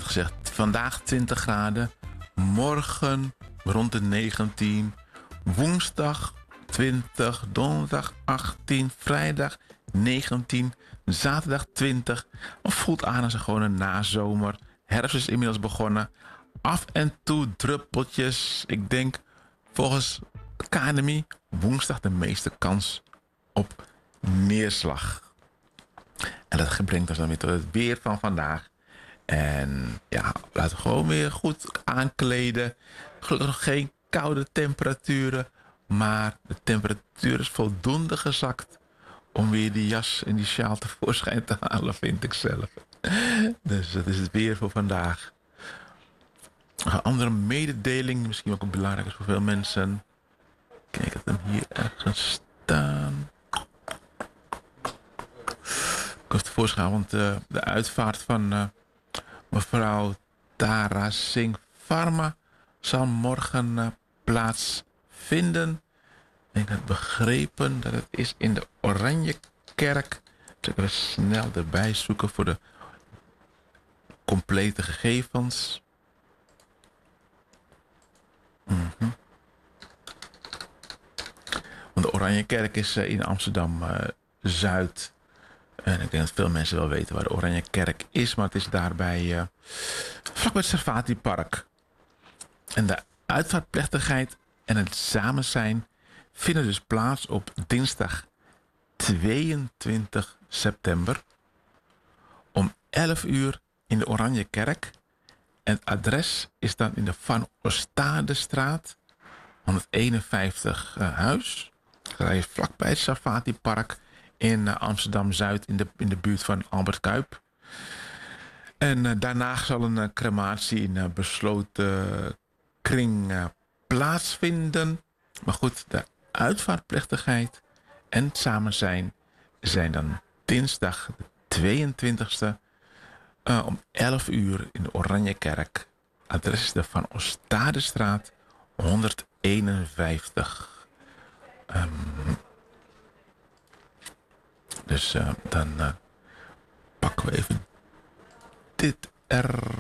had gezegd, vandaag 20 graden. Morgen rond de 19. Woensdag 20. Donderdag 18. Vrijdag 19. Zaterdag 20. Het voelt aan als gewoon een nazomer. Herfst is inmiddels begonnen. Af en toe druppeltjes. Ik denk volgens het KNMI woensdag de meeste kans op neerslag. En dat brengt ons dan weer tot het weer van vandaag. En ja, laten we gewoon weer goed aankleden. Gelukkig nog geen koude temperaturen. Maar de temperatuur is voldoende gezakt om weer die jas en die sjaal tevoorschijn te halen, vind ik zelf. Dus dat is het weer voor vandaag. Een andere mededeling, misschien ook belangrijk is voor veel mensen. Kijk, ik heb hem hier ergens staan. Ik was tevoorschijn, want de uitvaart van mevrouw Tara Singh Pharma zal morgen plaatsvinden. Ik heb begrepen dat het is in de Oranjekerk. Dus ik ga snel erbij zoeken voor de complete gegevens. Want de Oranjekerk is in Amsterdam-Zuid. En ik denk dat veel mensen wel weten waar de Oranjekerk is. Maar het is daarbij vlakbij het Servati Park. En de uitvaartplechtigheid en het samen zijn vinden dus plaats op dinsdag 22 september. Om 11 uur in de Oranjekerk. En het adres is dan in de Van Ostadestraat 151 huis. Dat is vlakbij het Servati Park in Amsterdam-Zuid in de buurt van Albert Kuip. En daarna zal een crematie in besloten kring plaatsvinden. Maar goed, de uitvaartplechtigheid en het samen zijn dan dinsdag de 22e om 11 uur in de Oranjekerk. Adres is de Van Ostadestraat 151. Dus dan pakken we even dit erbij.